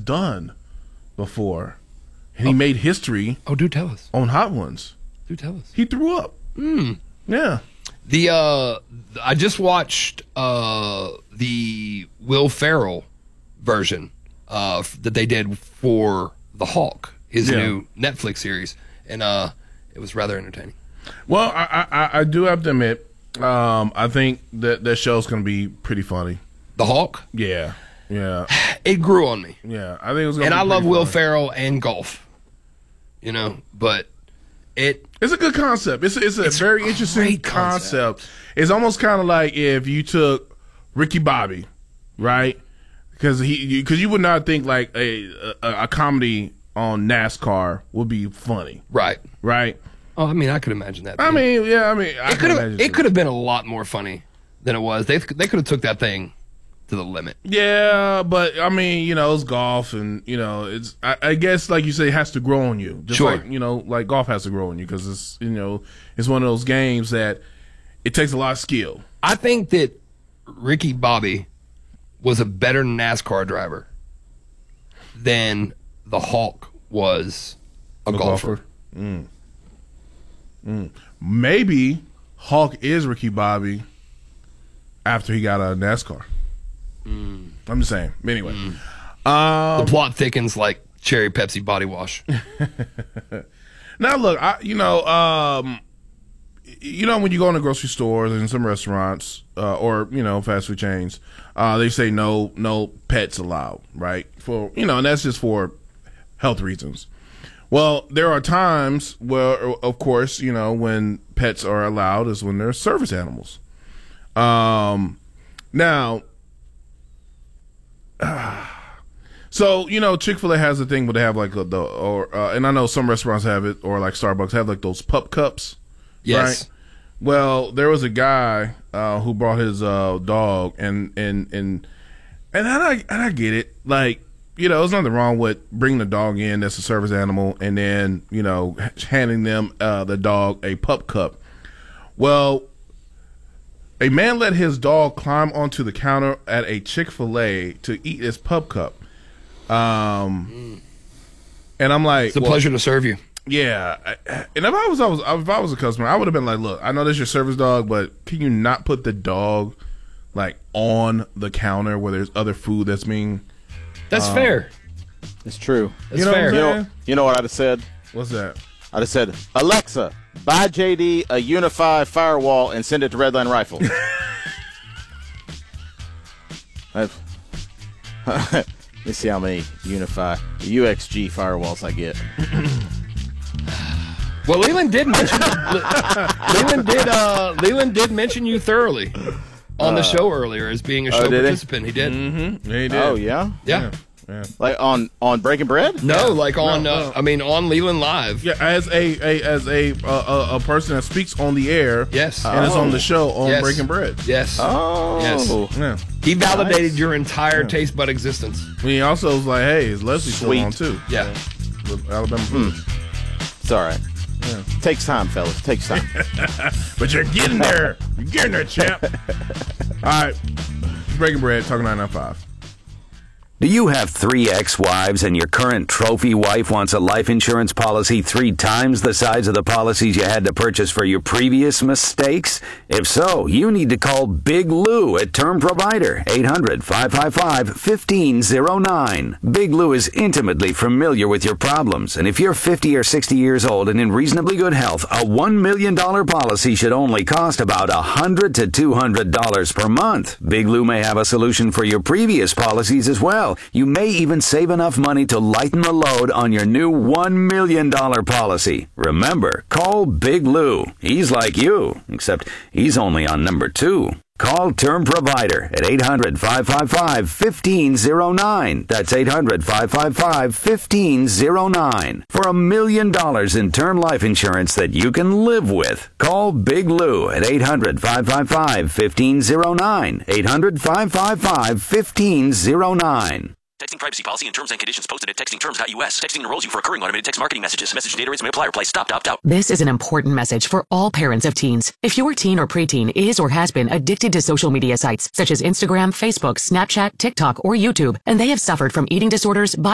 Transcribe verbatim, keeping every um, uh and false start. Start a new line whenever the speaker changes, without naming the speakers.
done before, and he oh. made history.
Oh, do tell us
on Hot Ones.
Do tell us.
He threw up.
Mm.
Yeah.
The uh, I just watched uh the Will Ferrell version uh that they did for The Hulk, his yeah. new Netflix series, and uh, it was rather entertaining.
Well, I I, I do have to admit, um, I think that that show's going to be pretty funny.
The Hulk?
Yeah, yeah.
It grew on me.
Yeah, I think it was. Gonna
and
be
I love
funny.
Will Ferrell and golf. You know, but it
it's a good concept. It's it's a
it's
very
a
interesting concept. concept. It's almost kind of like if you took Ricky Bobby, right? Because he because you would not think like a, a a comedy on NASCAR would be funny,
right?
Right.
Oh, I mean, I could imagine that.
I mean, yeah, I mean, I
it could have it could have been a lot more funny than it was. They they could have took that thing to the limit.
Yeah, but I mean, you know, it's golf, and you know, it's I, I guess like you say, it has to grow on you. Just
sure.
like you know, like golf has to grow on you because it's you know, it's one of those games that it takes a lot of skill.
I think that Ricky Bobby was a better NASCAR driver than the Hulk was a, a golfer. golfer.
Mm. Mm. Maybe Hulk is Ricky Bobby after he got out of NASCAR. Mm. I'm just saying. Anyway, mm. um,
the plot thickens like cherry Pepsi body wash.
Now, look, I, you know, um, you know, when you go in the grocery stores and some restaurants uh, or you know fast food chains, uh, they say no, no pets allowed, right? For you know, and that's just for health reasons. Well, there are times where, of course, you know, when pets are allowed is when they're service animals. Um, now, uh, so, you know, Chick-fil-A has a thing where they have like a, the, or, uh, and I know some restaurants have it, or like Starbucks have like those pup cups.
Yes.
Right? Well, there was a guy uh, who brought his uh, dog, and, and, and, and I, and I get it. Like, you know, there's nothing wrong with bringing the dog in that's a service animal and then, you know, handing them uh, the dog a pup cup. Well, a man let his dog climb onto the counter at a Chick-fil-A to eat his pup cup. Um, mm. And I'm like,
it's a
well,
pleasure to serve you.
Yeah. And if I was, I was, if I was a customer, I would have been like, look, I know this is your service dog, but can you not put the dog like on the counter where there's other food that's being
That's um, fair.
It's true.
It's
you know
fair.
You know, you know what I'd have said?
What's that?
I'd have said, Alexa, buy J D a Unify firewall and send it to Redline Rifle. Let's see how many Unify U X G firewalls I get.
Well, Leland did mention Leland did uh, Leland did mention you thoroughly on the uh, show earlier as being a show
oh, did
participant. He, he did.
Mm-hmm. Yeah, he did.
Oh yeah?
Yeah.
yeah. yeah.
Like on, on Breaking Bread?
No,
yeah.
like on.
No,
uh,
no.
I mean, on Leland Live.
Yeah, as a, a as a, uh, a a person that speaks on the air.
Yes.
And
oh.
is on the show on
yes.
Breaking Bread.
Yes.
Oh.
Yes.
Yeah.
He validated
Nice.
your entire
Yeah.
taste bud existence.
He also was like, hey, is Leslie
Sweet.
still on too?
Yeah.
With Alabama food.
Mm. It's all right.
Yeah.
Takes time, fellas. Takes time.
But you're getting there. You're getting there, champ. All right. Breaking Bread, Talking nine ninety-five.
Do you have three ex-wives and your current trophy wife wants a life insurance policy three times the size of the policies you had to purchase for your previous mistakes? If so, you need to call Big Lou at Term Provider, eight hundred, five five five, one five zero nine. Big Lou is intimately familiar with your problems, and if you're fifty or sixty years old and in reasonably good health, a one million dollars policy should only cost about one hundred to two hundred dollars per month. Big Lou may have a solution for your previous policies as well. You may even save enough money to lighten the load on your new one million dollars policy. Remember, call Big Lou. He's like you, except he's only on number two. Call Term Provider at eight hundred, five five five, one five zero nine. That's eight hundred, five five five, one five zero nine. For a million dollars in term life insurance that you can live with. Call Big Lou at eight hundred, five five five, one five zero nine. eight hundred, five five five, one five zero nine.
Texting privacy policy and terms and conditions posted at texting terms dot U S. Texting enrolls you for recurring automated text marketing messages. Message data rates may apply. Reply stop to opt out.
This is an important message for all parents of teens. If your teen or preteen is or has been addicted to social media sites such as Instagram, Facebook, Snapchat, TikTok, or YouTube, and they have suffered from eating disorders,